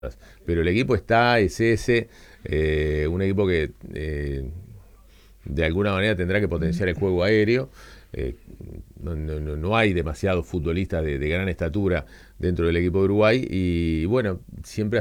Pero el equipo está, es ese, un equipo que de alguna manera tendrá que potenciar el juego aéreo. Eh, no hay demasiados futbolistas de gran estatura dentro del equipo de Uruguay y bueno, siempre